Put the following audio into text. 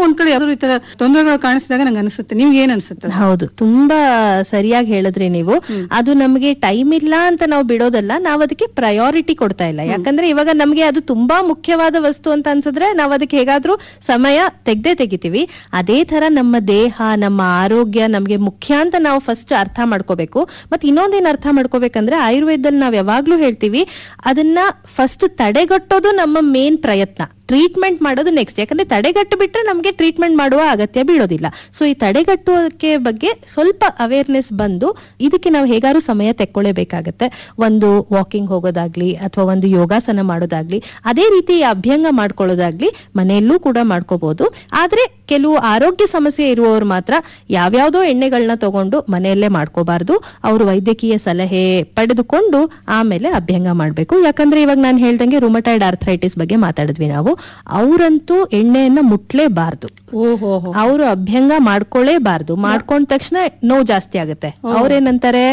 ಒಂದ್ ಕಡೆ ಯಾವ್ದು ಈ ತರ ತೊಂದರೆಗಳು ಕಾಣಿಸಿದಾಗ ನಂಗೆ ಅನ್ಸುತ್ತೆ. ನಿಮ್ಗೆ ಏನ್ ಅನ್ಸುತ್ತೆ? ಹೌದು, ತುಂಬಾ ಸರಿಯಾಗಿ ಹೇಳಿದ್ರಿ ನೀವು. ಅದು ನಮ್ಗೆ ಟೈಮ್ ಇಲ್ಲ ಅಂತ ನಾವು ಬಿಡೋದಲ್ಲ, ನಾವ್ ಅದಕ್ಕೆ ಪ್ರಯಾರಿಟಿ ಕೊಡ್ತಾ ಇಲ್ಲ. ಯಾಕಂದ್ರೆ ಇವಾಗ ನಮ್ಗೆ ಅದು ತುಂಬಾ ಮುಖ್ಯವಾದ ವಸ್ತು ಅಂತ ಅನ್ಸಿದ್ರೆ ನಾವ್ ಅದಕ್ಕೆ ಹೇಗಾದ್ರೂ ಸಮಯ ತೆಗಿತೀವಿ. ಅದೇ ತರ ನಮ್ಮ ದೇಹ, ನಮ್ಮ ಆರೋಗ್ಯ ನಮ್ಗೆ ಮುಖ್ಯ ಅಂತ ನಾವು ಫಸ್ಟ್ ಅರ್ಥ ಮಾಡ್ಕೋಬೇಕು. ಮತ್ ಇನ್ನೊಂದೇನ್ ಅರ್ಥ ಮಾಡ್ಕೋಬೇಕಂದ್ರೆ, ಆಯುರ್ವೇದದಲ್ಲಿ ನಾವ್ ಯಾವಾಗ್ಲೂ ಹೇಳ್ತೀವಿ, ಅದನ್ನ ಫಸ್ಟ್ ತಡೆಗಟ್ಟೋದು ನಮ್ಮ ಮೇನ್ ಪ್ರಯತ್ನ, ಟ್ರೀಟ್ಮೆಂಟ್ ಮಾಡೋದು ನೆಕ್ಸ್ಟ್. ಯಾಕಂದ್ರೆ ತಡೆಗಟ್ಟು ಬಿಟ್ರೆ ನಮ್ಗೆ ಟ್ರೀಟ್ಮೆಂಟ್ ಮಾಡುವ ಅಗತ್ಯ ಬೀಳೋದಿಲ್ಲ. ಸೊ ಈ ತಡೆಗಟ್ಟುವುದಕ್ಕೆ ಬಗ್ಗೆ ಸ್ವಲ್ಪ ಅವೇರ್ನೆಸ್ ಬಂದು ಇದಕ್ಕೆ ನಾವು ಹೇಗಾದ್ರೂ ಸಮಯ ತೆಕ್ಕೊಳ್ಳೇಬೇಕಾಗತ್ತೆ. ಒಂದು ವಾಕಿಂಗ್ ಹೋಗೋದಾಗ್ಲಿ ಅಥವಾ ಒಂದು ಯೋಗಾಸನ ಮಾಡೋದಾಗ್ಲಿ, ಅದೇ ರೀತಿ ಅಭ್ಯಂಗ ಮಾಡ್ಕೊಳ್ಳೋದಾಗ್ಲಿ ಮನೆಯಲ್ಲೂ ಕೂಡ ಮಾಡ್ಕೋಬಹುದು. ಆದ್ರೆ ಕೆಲವು ಆರೋಗ್ಯ ಸಮಸ್ಯೆ ಇರುವವರು ಮಾತ್ರ ಯಾವ್ಯಾವ್ದೋ ಎಣ್ಣೆಗಳನ್ನ ತಗೊಂಡು ಮನೆಯಲ್ಲೇ ಮಾಡ್ಕೋಬಾರ್ದು. ಅವರು ವೈದ್ಯಕೀಯ ಸಲಹೆ ಪಡೆದುಕೊಂಡು ಆಮೇಲೆ ಅಭ್ಯಂಗ ಮಾಡ್ಬೇಕು. ಯಾಕಂದ್ರೆ ಇವಾಗ ನಾನು ಹೇಳ್ದಂಗೆ ರುಮಟಾಯ್ಡ್ ಆರ್ಥರೈಟಿಸ್ ಬಗ್ಗೆ ಮಾತಾಡಿದ್ವಿ ನಾವು. ಅವರಂತೂ ಎಣ್ಣೆಯನ್ನ ಮುಟ್ಲೇಬಾರ್ದು, ಅವರು ಅಭ್ಯಂಗ ಮಾಡ್ಕೊಳ್ಳೇಬಾರ್ದು. ಮಾಡ್ಕೊಂಡ ತಕ್ಷಣ ನೋವು ಜಾಸ್ತಿ ಆಗುತ್ತೆ. ಅವ್ರೇನಂತಾರೆ,